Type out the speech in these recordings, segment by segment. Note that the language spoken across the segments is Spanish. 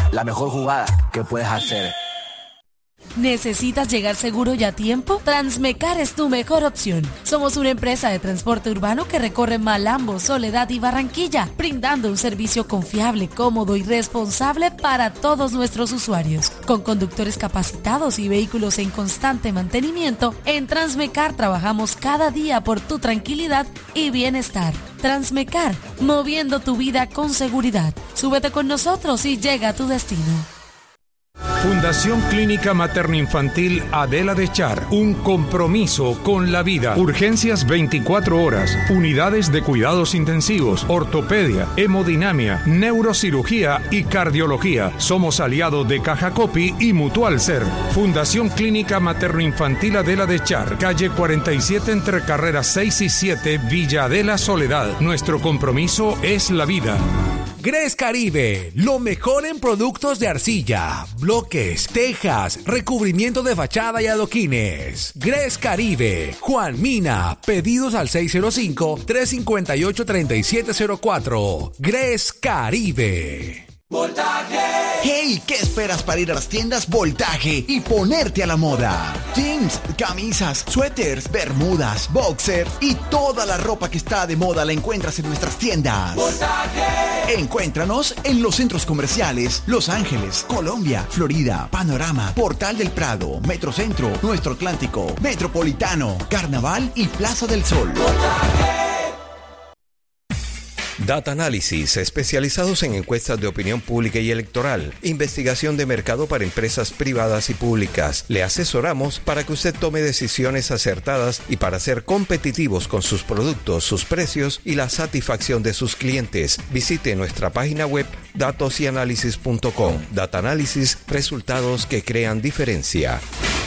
la mejor jugada que puedes hacer. ¿Necesitas llegar seguro y a tiempo? Transmecar es tu mejor opción. Somos una empresa de transporte urbano que recorre Malambo, Soledad y Barranquilla, brindando un servicio confiable, cómodo y responsable para todos nuestros usuarios. Con conductores capacitados y vehículos en constante mantenimiento, en Transmecar trabajamos cada día por tu tranquilidad y bienestar. Transmecar, moviendo tu vida con seguridad. Súbete con nosotros y llega a tu destino. Fundación Clínica Materno-Infantil Adela de Char, un compromiso con la vida. Urgencias 24 horas, unidades de cuidados intensivos, ortopedia, hemodinamia, neurocirugía y cardiología. Somos aliados de Caja Copi y Mutual Ser. Fundación Clínica Materno-Infantil Adela de Char, calle 47 entre carreras 6 y 7, Villa Adela, Soledad. Nuestro compromiso es la vida. Gres Caribe, lo mejor en productos de arcilla, bloques, tejas, recubrimiento de fachada y adoquines. Gres Caribe, Juan Mina, pedidos al 605-358-3704. Gres Caribe. Voltaje. Hey, ¿qué esperas para ir a las tiendas Voltaje y ponerte a la moda? Jeans, camisas, suéteres, bermudas, boxers y toda la ropa que está de moda la encuentras en nuestras tiendas. Voltaje. Encuéntranos en los centros comerciales Los Ángeles, Colombia, Florida, Panorama, Portal del Prado, Metrocentro, Nuestro Atlántico, Metropolitano, Carnaval y Plaza del Sol. Voltaje. Data Análisis, especializados en encuestas de opinión pública y electoral, investigación de mercado para empresas privadas y públicas. Le asesoramos para que usted tome decisiones acertadas y para ser competitivos con sus productos, sus precios y la satisfacción de sus clientes. Visite nuestra página web datosyanalysis.com. Data Análisis, resultados que crean diferencia.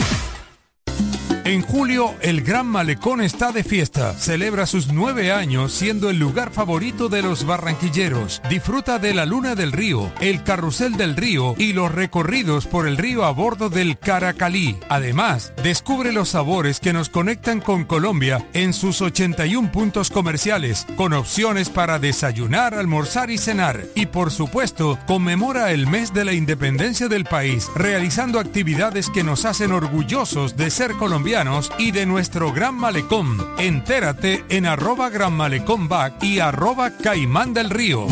En julio, el Gran Malecón está de fiesta. Celebra sus 9 años siendo el lugar favorito de los barranquilleros. Disfruta de la Luna del Río, el Carrusel del Río y los recorridos por el río a bordo del Caracalí. Además, descubre los sabores que nos conectan con Colombia en sus 81 puntos comerciales, con opciones para desayunar, almorzar y cenar. Y por supuesto, conmemora el mes de la independencia del país, realizando actividades que nos hacen orgullosos de ser colombianos y de nuestro Gran Malecón. Entérate en @GranMalecónBac y @Caimán del Río.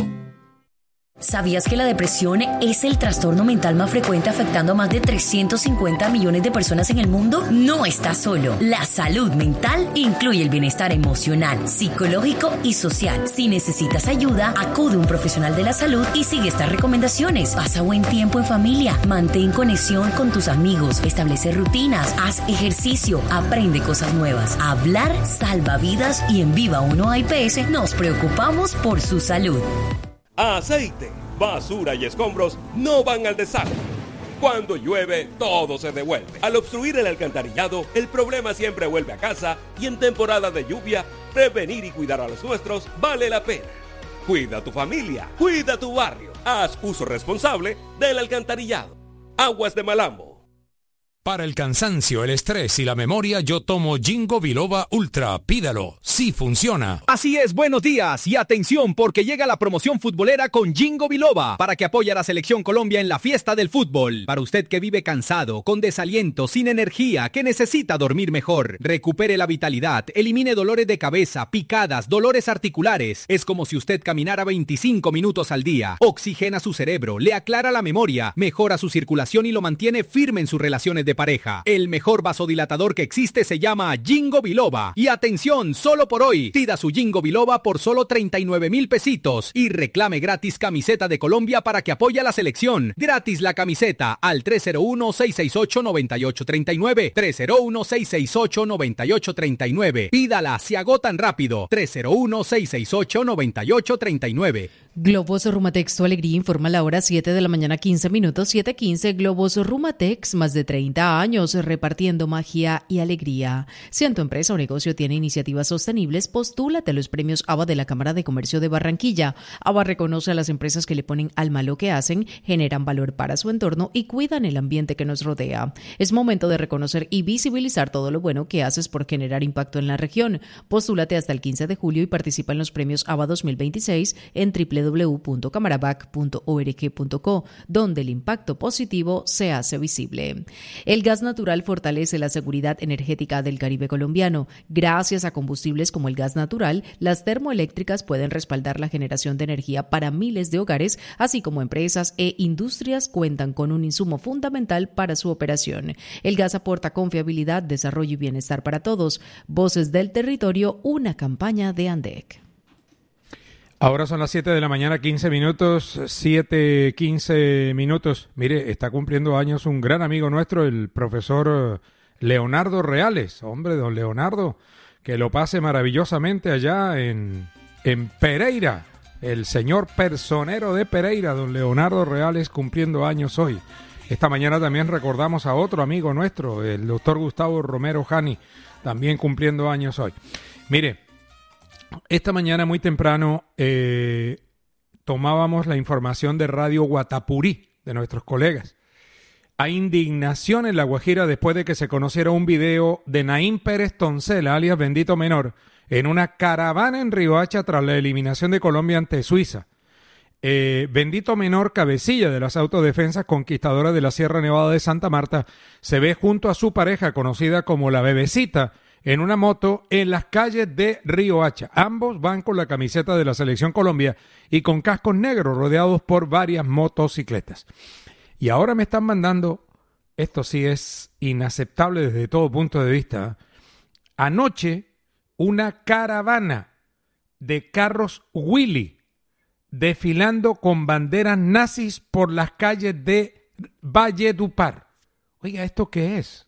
¿Sabías que la depresión es el trastorno mental más frecuente afectando a más de 350 millones de personas en el mundo? No estás solo. La salud mental incluye el bienestar emocional, psicológico y social. Si necesitas ayuda, acude a un profesional de la salud y sigue estas recomendaciones. Pasa buen tiempo en familia, mantén conexión con tus amigos, establece rutinas, haz ejercicio, aprende cosas nuevas. Hablar salva vidas y en Viva 1 IPS nos preocupamos por su salud. Aceite, basura y escombros no van al desagüe. Cuando llueve, todo se devuelve. Al obstruir el alcantarillado, el problema siempre vuelve a casa y en temporada de lluvia, prevenir y cuidar a los nuestros vale la pena. Cuida a tu familia, cuida tu barrio. Haz uso responsable del alcantarillado. Aguas de Malambo. Para el cansancio, el estrés y la memoria, yo tomo Ginkgo Biloba Ultra. Pídalo, sí funciona. Así es, buenos días y atención porque llega la promoción futbolera con Ginkgo Biloba para que apoye a la Selección Colombia en la fiesta del fútbol. Para usted que vive cansado, con desaliento, sin energía, que necesita dormir mejor, recupere la vitalidad, elimine dolores de cabeza, picadas, dolores articulares. Es como si usted caminara 25 minutos al día. Oxigena su cerebro, le aclara la memoria, mejora su circulación y lo mantiene firme en sus relaciones de pareja. El mejor vasodilatador que existe se llama Ginkgo Biloba. Y atención, solo por hoy, pida su Ginkgo Biloba por solo 39,000 pesitos y reclame gratis camiseta de Colombia para que apoye a la selección. Gratis la camiseta al 301-668-9839. 301-668-9839. Pídala, se agotan rápido. 301-668-9839. Globos Rumatex, tu alegría, informa la hora 7 de la mañana 15 minutos, 7:15. Globos Rumatex, más de 30 30 años repartiendo magia y alegría. Si en tu empresa o negocio tiene iniciativas sostenibles, postúlate a los premios ABA de la Cámara de Comercio de Barranquilla. ABA reconoce a las empresas que le ponen alma a lo que hacen, generan valor para su entorno y cuidan el ambiente que nos rodea. Es momento de reconocer y visibilizar todo lo bueno que haces por generar impacto en la región. Postúlate hasta el 15 de julio y participa en los premios ABA 2026 en www.camarabac.org.co, donde el impacto positivo se hace visible. El gas natural fortalece la seguridad energética del Caribe colombiano. Gracias a combustibles como el gas natural, las termoeléctricas pueden respaldar la generación de energía para miles de hogares, así como empresas e industrias cuentan con un insumo fundamental para su operación. El gas aporta confiabilidad, desarrollo y bienestar para todos. Voces del Territorio, una campaña de ANDEC. Ahora son las 7 de la mañana, 15 minutos, 7:15 minutos. Mire, está cumpliendo años un gran amigo nuestro, el profesor Leonardo Reales. Hombre, don Leonardo, que lo pase maravillosamente allá en Pereira. El señor personero de Pereira, don Leonardo Reales, cumpliendo años hoy. Esta mañana también recordamos a otro amigo nuestro, el doctor Gustavo Romero Jani, también cumpliendo años hoy. Mire, esta mañana muy temprano tomábamos la información de Radio Guatapurí, de nuestros colegas. Hay indignación en La Guajira después de que se conociera un video de Naín Pérez Toncela, alias Bendito Menor, en una caravana en Riohacha tras la eliminación de Colombia ante Suiza. Bendito Menor, cabecilla de las autodefensas conquistadoras de la Sierra Nevada de Santa Marta, se ve junto a su pareja, conocida como la Bebecita, en una moto en las calles de Riohacha. Ambos van con la camiseta de la Selección Colombia y con cascos negros rodeados por varias motocicletas. Y ahora me están mandando, esto sí es inaceptable desde todo punto de vista, anoche una caravana de carros Willy desfilando con banderas nazis por las calles de Valledupar. Oiga, ¿esto qué es?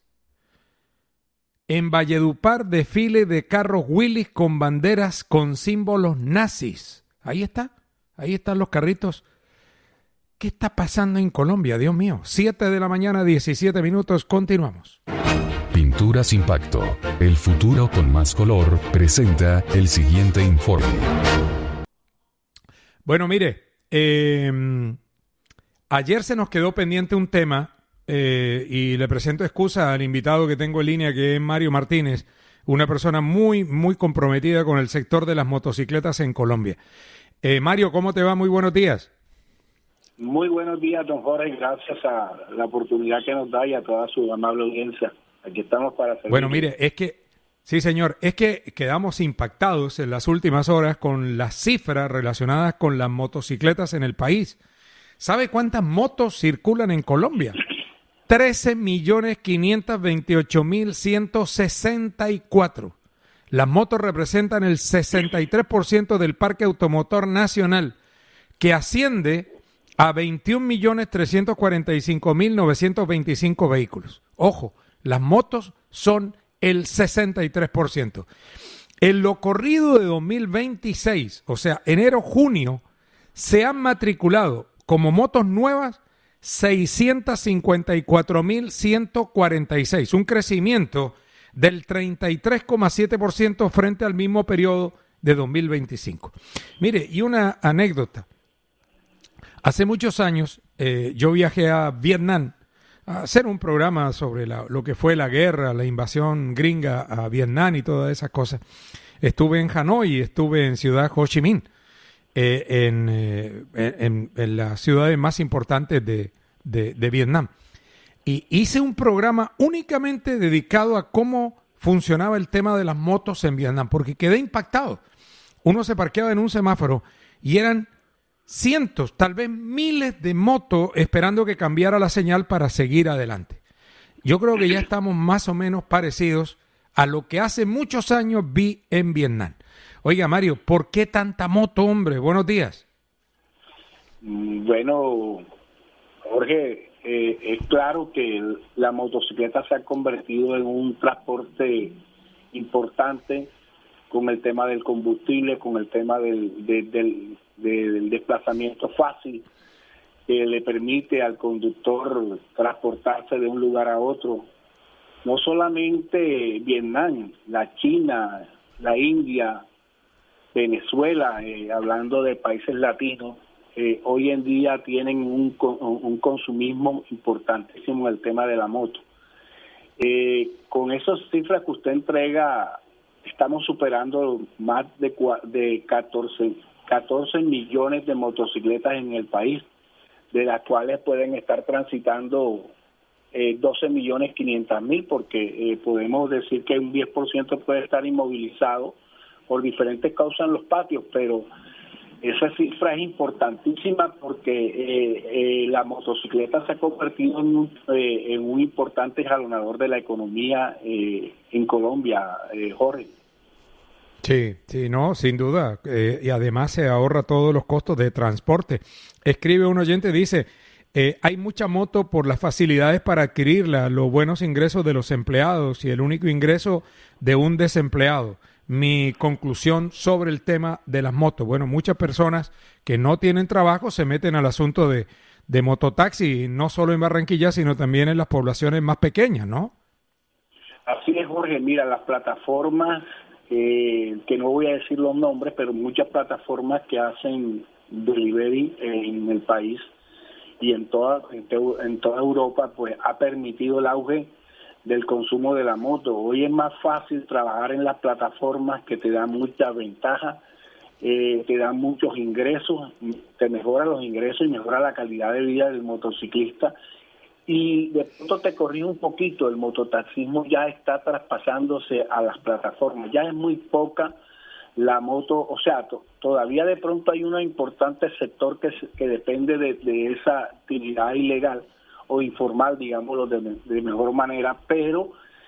En Valledupar, desfile de carros Willys con banderas con símbolos nazis. Ahí están los carritos. ¿Qué está pasando en Colombia? Dios mío. 7 de la mañana, 17 minutos. Continuamos. Pinturas Impacto, el futuro con más color, presenta el siguiente informe. Bueno, mire, ayer se nos quedó pendiente un tema. Y le presento excusa al invitado que tengo en línea, que es Mario Martínez, una persona muy, muy comprometida con el sector de las motocicletas en Colombia. Mario, ¿cómo te va? Muy buenos días. Muy buenos días, don Jorge. Gracias a la oportunidad que nos da y a toda su amable audiencia. Aquí estamos para servir. Bueno, mire, sí, señor, es que quedamos impactados en las últimas horas con las cifras relacionadas con las motocicletas en el país. ¿Sabe cuántas motos circulan en Colombia? 13.528.164. Las motos representan el 63% del parque automotor nacional, que asciende a 21.345.925 vehículos. Ojo, las motos son el 63%. En lo corrido de 2026, o sea, enero-junio, se han matriculado como motos nuevas 654.146, un crecimiento del 33,7% frente al mismo periodo de 2025. Mire, y una anécdota. Hace muchos años yo viajé a Vietnam a hacer un programa sobre lo que fue la guerra, la invasión gringa a Vietnam y todas esas cosas. Estuve en Hanoi y estuve en Ciudad Ho Chi Minh. En las ciudades más importantes de Vietnam. Y hice un programa únicamente dedicado a cómo funcionaba el tema de las motos en Vietnam, porque quedé impactado. Uno se parqueaba en un semáforo y eran cientos, tal vez miles de motos esperando que cambiara la señal para seguir adelante. Yo creo que ya estamos más o menos parecidos a lo que hace muchos años vi en Vietnam. Oiga, Mario, ¿por qué tanta moto, hombre? Buenos días. Bueno, Jorge, es claro que la motocicleta se ha convertido en un transporte importante con el tema del combustible, con el tema del desplazamiento fácil. que le permite al conductor transportarse de un lugar a otro. No solamente Vietnam, la China, la India, Venezuela, hablando de países latinos, hoy en día tienen un consumismo importantísimo en el tema de la moto. Con esas cifras que usted entrega, estamos superando más de 14 millones de motocicletas en el país, de las cuales pueden estar transitando 12.500.000, porque podemos decir que un 10% puede estar inmovilizado por diferentes causas en los patios, pero esa cifra es importantísima porque la motocicleta se ha convertido en un importante jalonador de la economía en Colombia, Jorge. Sí, no, sin duda. Y además se ahorra todos los costos de transporte. Escribe un oyente, dice, hay mucha moto por las facilidades para adquirirla, los buenos ingresos de los empleados y el único ingreso de un desempleado. Mi conclusión sobre el tema de las motos. Bueno, muchas personas que no tienen trabajo se meten al asunto de mototaxi, no solo en Barranquilla, sino también en las poblaciones más pequeñas, ¿no? Así es, Jorge. Mira, las plataformas, que no voy a decir los nombres, pero muchas plataformas que hacen delivery en el país y en toda Europa, pues ha permitido el auge del consumo de la moto. Hoy es más fácil trabajar en las plataformas que te dan muchas ventajas, te dan muchos ingresos, te mejora los ingresos y mejora la calidad de vida del motociclista. Y de pronto te corrijo un poquito, el mototaxismo ya está traspasándose a las plataformas, ya es muy poca la moto, o sea, todavía de pronto hay un importante sector que depende de esa actividad ilegal o informal, digámoslo de mejor manera, pero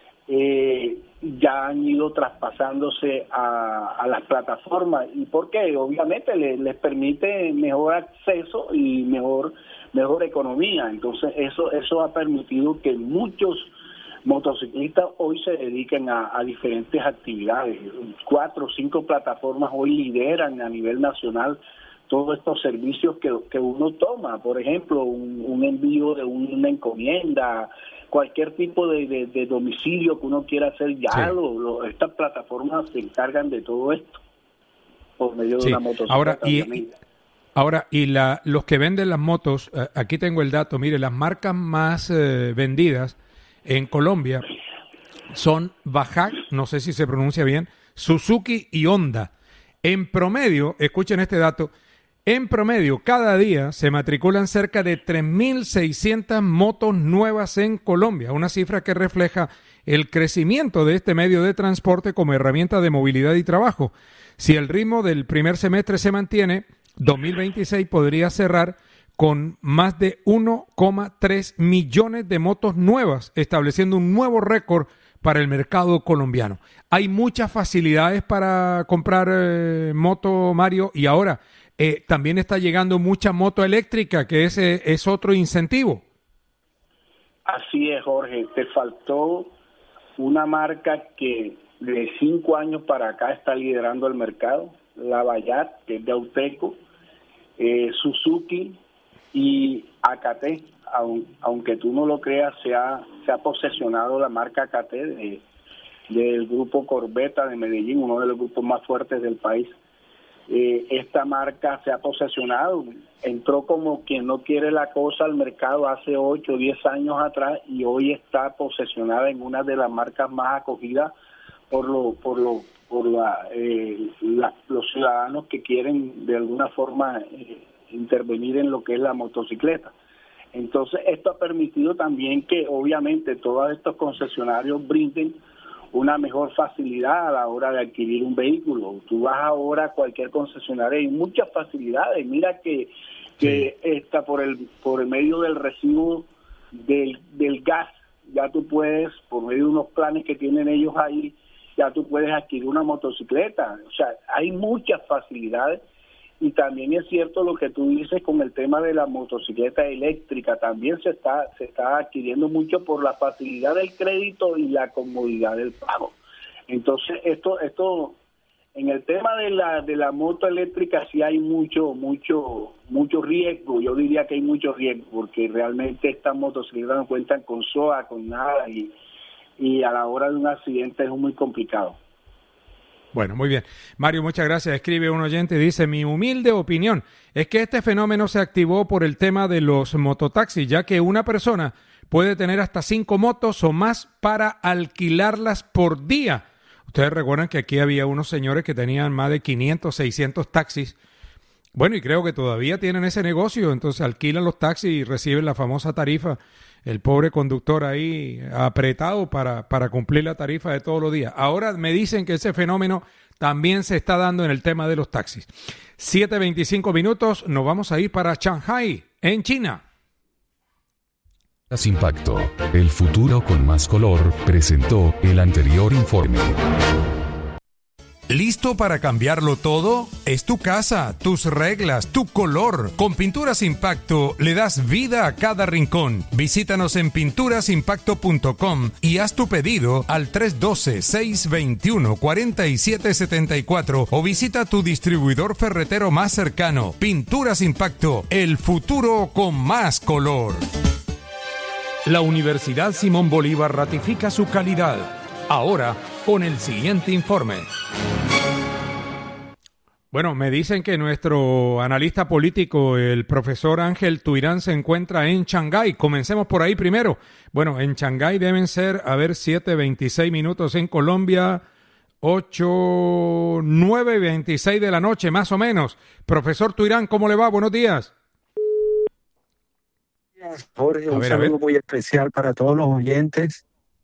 ya han ido traspasándose a las plataformas. ¿Y por qué? Obviamente les permite mejor acceso y mejor economía. Entonces eso ha permitido que muchos motociclistas hoy se dediquen a diferentes actividades. 4 o 5 plataformas hoy lideran a nivel nacional todos estos servicios que uno toma, por ejemplo, un envío de una encomienda, cualquier tipo de domicilio que uno quiera hacer, ya sí. Estas plataformas se encargan de todo esto por medio de una motocicleta. Ahora, los que venden las motos, aquí tengo el dato, mire, las marcas más vendidas en Colombia son Bajaj, no sé si se pronuncia bien, Suzuki y Honda. En promedio, escuchen este dato, en promedio, cada día se matriculan cerca de 3.600 motos nuevas en Colombia, una cifra que refleja el crecimiento de este medio de transporte como herramienta de movilidad y trabajo. Si el ritmo del primer semestre se mantiene, 2026 podría cerrar con más de 1,3 millones de motos nuevas, estableciendo un nuevo récord para el mercado colombiano. Hay muchas facilidades para comprar moto, Mario, y ahora también está llegando mucha moto eléctrica, que ese es otro incentivo. Así es, Jorge. Te faltó una marca que de 5 años para acá está liderando el mercado, la Bayat, que es de Auteco, Suzuki y AKT. Aunque tú no lo creas, se ha posesionado la marca AKT del grupo Corbeta de Medellín, uno de los grupos más fuertes del país. Esta marca se ha posesionado, entró como quien no quiere la cosa al mercado hace 8 o 10 años atrás y hoy está posesionada en una de las marcas más acogidas por los ciudadanos que quieren de alguna forma intervenir en lo que es la motocicleta. Entonces esto ha permitido también que obviamente todos estos concesionarios brinden una mejor facilidad a la hora de adquirir un vehículo. Tú vas ahora a cualquier concesionario, hay muchas facilidades. Mira que está por el medio del recibo del gas, ya tú puedes, por medio de unos planes que tienen ellos ahí, ya tú puedes adquirir una motocicleta. O sea, hay muchas facilidades. Y también es cierto lo que tú dices con el tema de la motocicleta eléctrica, también se está adquiriendo mucho por la facilidad del crédito y la comodidad del pago. Entonces esto En el tema de la moto eléctrica sí hay mucho riesgo. Yo diría que hay mucho riesgo porque realmente estas motocicletas no cuentan con SOA, con nada y a la hora de un accidente es muy complicado. Bueno, muy bien. Mario, muchas gracias. Escribe un oyente y dice, mi humilde opinión es que este fenómeno se activó por el tema de los mototaxis, ya que una persona puede tener hasta 5 motos o más para alquilarlas por día. Ustedes recuerdan que aquí había unos señores que tenían más de 500, 600 taxis. Bueno, y creo que todavía tienen ese negocio, entonces alquilan los taxis y reciben la famosa tarifa. El pobre conductor ahí apretado para cumplir la tarifa de todos los días. Ahora me dicen que ese fenómeno también se está dando en el tema de los taxis. 7:25 minutos, nos vamos a ir para Shanghai, en China. Impacto, el futuro con más color, presentó el anterior informe. ¿Listo para cambiarlo todo? Es tu casa, tus reglas, tu color. Con Pinturas Impacto le das vida a cada rincón. Visítanos en pinturasimpacto.com y haz tu pedido al 312-621-4774 o visita tu distribuidor ferretero más cercano. Pinturas Impacto, el futuro con más color. La Universidad Simón Bolívar ratifica su calidad. Ahora, con el siguiente informe. Bueno, me dicen que nuestro analista político, el profesor Ángel Tuirán, se encuentra en Shanghái. Comencemos por ahí primero. Bueno, en Shanghái deben ser, 7:26 minutos en Colombia, 9:26 de la noche, más o menos. Profesor Tuirán, ¿cómo le va? Buenos días. Jorge, un saludo muy especial para todos los oyentes.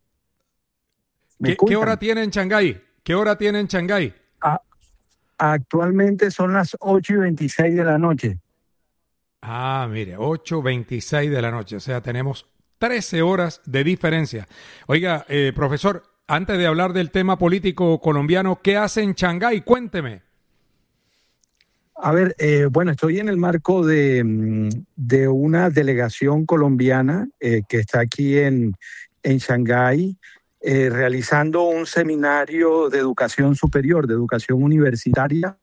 ¿Qué hora tiene en Shanghái? ¿Qué hora tiene en Shanghái? Actualmente son las 8:26 de la noche. Mire, 8:26 de la noche. O sea, tenemos 13 horas de diferencia. Oiga, profesor, antes de hablar del tema político colombiano, ¿qué hace en Shanghái? Cuénteme. A ver, bueno, estoy en el marco de una delegación colombiana que está aquí en Shanghái, realizando un seminario de educación superior, de educación universitaria,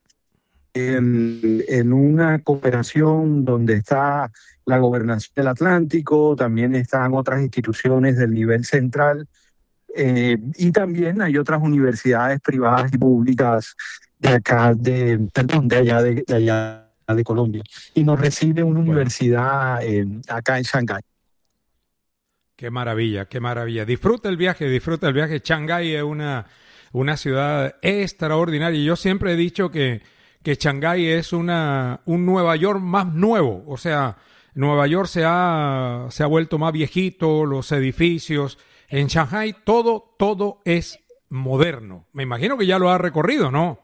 en una cooperación donde está la Gobernación del Atlántico, también están otras instituciones del nivel central, y también hay otras universidades privadas y públicas de acá, de allá de Colombia. Y nos recibe una universidad acá en Shanghái. Qué maravilla, qué maravilla. Disfruta el viaje. Shanghái es una ciudad extraordinaria. Yo siempre he dicho que Shanghái es un Nueva York más nuevo. O sea, Nueva York se ha vuelto más viejito, los edificios. En Shanghái todo es moderno. Me imagino que ya lo ha recorrido, ¿no?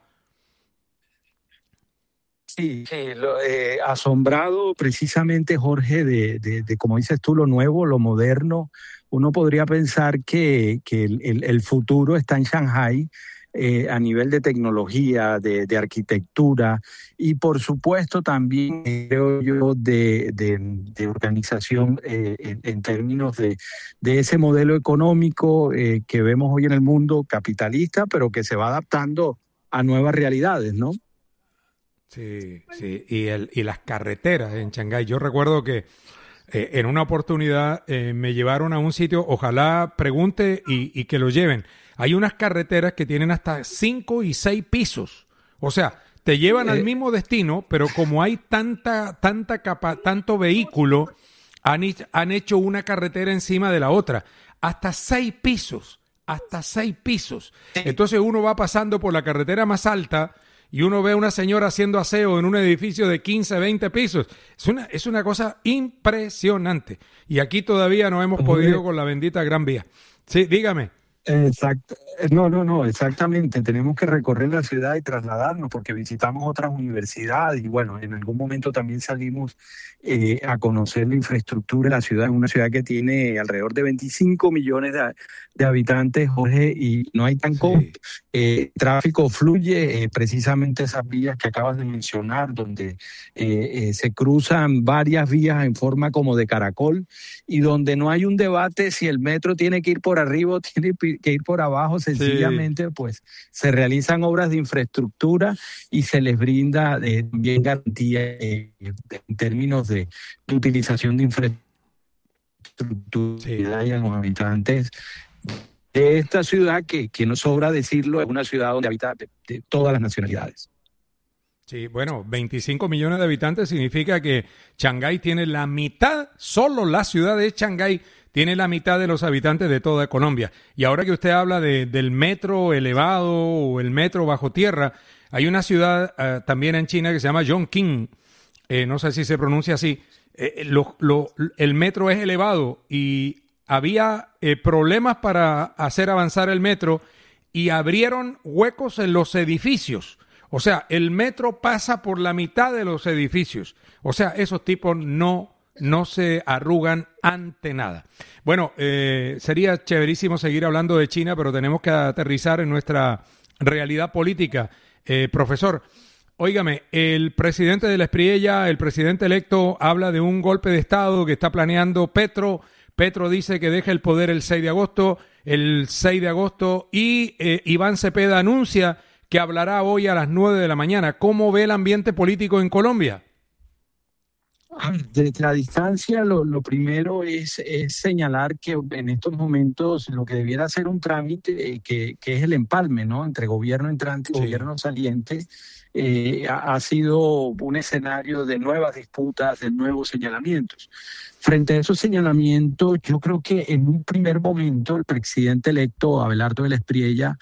Sí, asombrado precisamente, Jorge, de como dices tú, lo nuevo, lo moderno. Uno podría pensar que el futuro está en Shanghái a nivel de tecnología, de arquitectura y por supuesto también, creo yo, de organización en términos de ese modelo económico que vemos hoy en el mundo capitalista, pero que se va adaptando a nuevas realidades, ¿no? Sí, y las carreteras en Shanghái. Yo recuerdo que en una oportunidad me llevaron a un sitio, ojalá pregunte y que lo lleven. Hay unas carreteras que tienen hasta 5 y 6 pisos. O sea, te llevan al mismo destino, pero como hay tanto vehículo, han hecho una carretera encima de la otra. Hasta 6 pisos. Entonces uno va pasando por la carretera más alta y uno ve a una señora haciendo aseo en un edificio de 15, 20 pisos. Es una cosa impresionante. Y aquí todavía no hemos podido con la bendita Gran Vía. Sí, dígame. Exacto. No, exactamente. Tenemos que recorrer la ciudad y trasladarnos porque visitamos otras universidades y bueno, en algún momento también salimos a conocer la infraestructura de la ciudad. Es una ciudad que tiene alrededor de 25 millones de habitantes, Jorge, y no hay tan tráfico fluye, precisamente esas vías que acabas de mencionar, donde se cruzan varias vías en forma como de caracol y donde no hay un debate si el metro tiene que ir por arriba o tiene que que ir por abajo, sencillamente pues se realizan obras de infraestructura y se les brinda bien garantía en términos de utilización de infraestructura a los habitantes de esta ciudad que no sobra decirlo, es una ciudad donde habita de todas las nacionalidades. Sí, bueno, 25 millones de habitantes significa que Shanghái tiene la mitad, solo la ciudad de Shanghái tiene la mitad de los habitantes de toda Colombia. Y ahora que usted habla del metro elevado o el metro bajo tierra, hay una ciudad también en China que se llama Chongqing, no sé si se pronuncia así, el metro es elevado y había problemas para hacer avanzar el metro y abrieron huecos en los edificios. O sea, el metro pasa por la mitad de los edificios. O sea, esos tipos no se arrugan ante nada. Bueno, sería chéverísimo seguir hablando de China, pero tenemos que aterrizar en nuestra realidad política. Profesor, óigame, el presidente de la Espriella, el presidente electo, habla de un golpe de Estado que está planeando Petro. Petro dice que deja el poder el 6 de agosto, y Iván Cepeda anuncia que hablará hoy a las 9 de la mañana. ¿Cómo ve el ambiente político en Colombia? Desde la distancia, lo primero es señalar que en estos momentos lo que debiera ser un trámite, que es el empalme, ¿no?, entre gobierno entrante y gobierno saliente, ha sido un escenario de nuevas disputas, de nuevos señalamientos. Frente a esos señalamientos, yo creo que en un primer momento el presidente electo, Abelardo de la Espriella,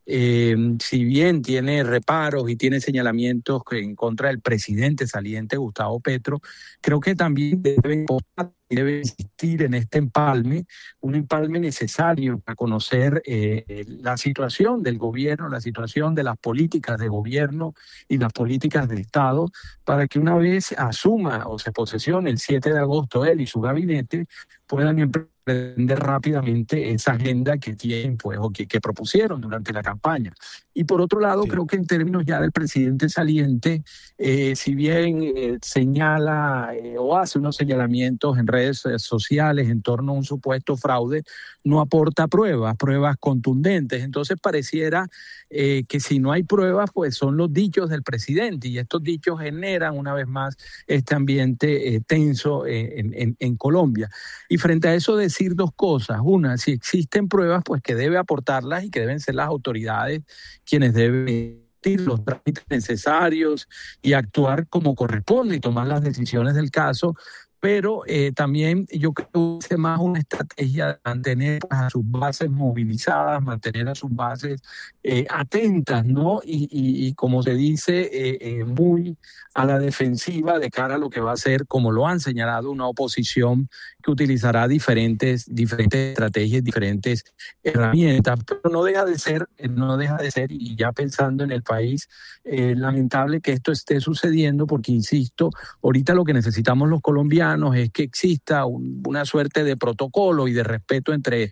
si bien tiene reparos y tiene señalamientos en contra del presidente saliente Gustavo Petro, creo que también debe insistir en este empalme, un empalme necesario para conocer la situación del gobierno, la situación de las políticas de gobierno y las políticas de Estado, para que una vez asuma o se posesione el 7 de agosto él y su gabinete, puedan emprender rápidamente esa agenda que tienen, pues, o que propusieron durante la campaña. Y por otro lado, creo que en términos ya del presidente saliente, si bien señala o hace unos señalamientos en redes sociales en torno a un supuesto fraude, no aporta pruebas contundentes. Entonces pareciera que si no hay pruebas, pues son los dichos del presidente, y estos dichos generan una vez más este ambiente tenso en Colombia. Y frente a eso decir dos cosas. Una, si existen pruebas, pues que debe aportarlas y que deben ser las autoridades quienes deben los trámites necesarios y actuar como corresponde y tomar las decisiones del caso. Pero también yo creo que es más una estrategia de mantener a sus bases movilizadas, mantener a sus bases atentas, ¿no? Y como se dice, muy a la defensiva de cara a lo que va a ser, como lo han señalado, una oposición que utilizará diferentes estrategias, diferentes herramientas, pero no deja de ser, y ya pensando en el país, lamentable que esto esté sucediendo, porque insisto, ahorita lo que necesitamos los colombianos es que exista una suerte de protocolo y de respeto entre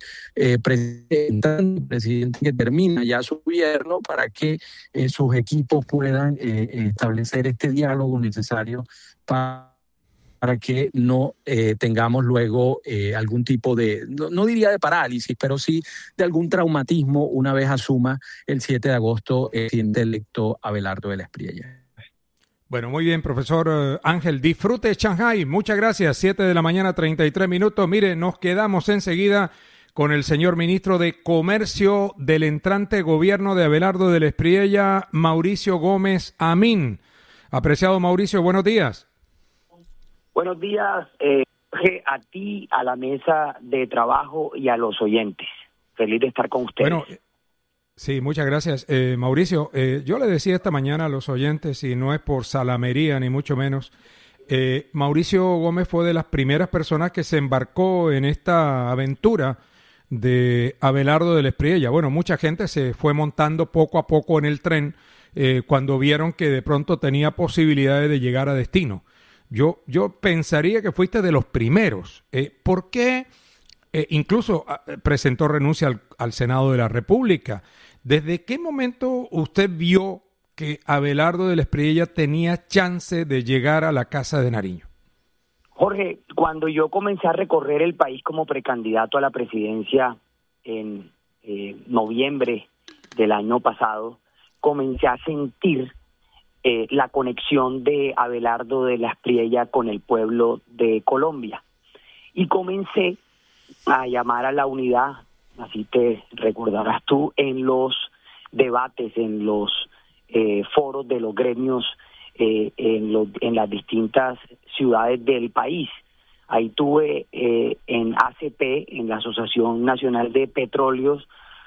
presidente que termina ya su gobierno, para que sus equipos puedan establecer este diálogo necesario para que no tengamos luego algún tipo de, no diría de parálisis, pero sí de algún traumatismo una vez asuma el 7 de agosto el presidente electo Abelardo de la Espriella. Bueno, muy bien, profesor Ángel. Disfrute Shanghái. Muchas gracias. 7 de la mañana, 33 minutos. Mire, nos quedamos enseguida con el señor ministro de Comercio del entrante gobierno de Abelardo de la Espriella, Mauricio Gómez Amín. Apreciado Mauricio, buenos días. Buenos días, Jorge, a ti, a la mesa de trabajo y a los oyentes. Feliz de estar con ustedes. Bueno, sí, muchas gracias. Mauricio, yo le decía esta mañana a los oyentes, y no es por salamería ni mucho menos, Mauricio Gómez fue de las primeras personas que se embarcó en esta aventura de Abelardo de la Espriella. Bueno, mucha gente se fue montando poco a poco en el tren cuando vieron que de pronto tenía posibilidades de llegar a destino. Yo pensaría que fuiste de los primeros. ¿Por qué? Incluso presentó renuncia al Senado de la República. ¿Desde qué momento usted vio que Abelardo de la Espriella tenía chance de llegar a la Casa de Nariño? Jorge, cuando yo comencé a recorrer el país como precandidato a la presidencia en noviembre del año pasado, comencé a sentir la conexión de Abelardo de la Espriella con el pueblo de Colombia. Y comencé a llamar a la unidad, así te recordarás tú, en los debates, en los foros de los gremios en las distintas ciudades del país. Ahí tuve en ACP, en la Asociación Nacional de Petróleos,